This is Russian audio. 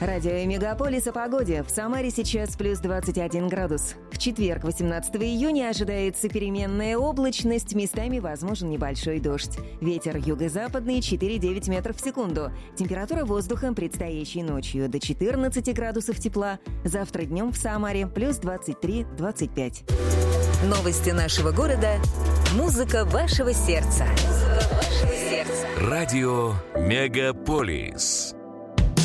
Радио Мегаполис о погоде. В Самаре сейчас плюс 21 градус. В четверг, 18 июня, ожидается переменная облачность, местами возможен небольшой дождь. Ветер юго-западный 4,9 метров в секунду. Температура воздуха предстоящей ночью до 14 градусов тепла. Завтра днем в Самаре плюс 23-25. Новости нашего города. Музыка вашего сердца. Радио Мегаполис.